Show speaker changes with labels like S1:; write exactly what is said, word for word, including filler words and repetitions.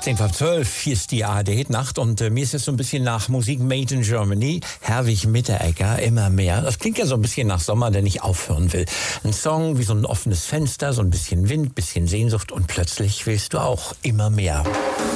S1: zehn vor zwölf, hier ist die A R D-Nacht und äh, mir ist jetzt so ein bisschen nach Musik Made in Germany. Herwig Mitteregger, immer mehr. Das klingt ja so ein bisschen nach Sommer, der nicht aufhören will. Ein Song wie so ein offenes Fenster, so ein bisschen Wind, bisschen Sehnsucht und plötzlich willst du auch immer mehr.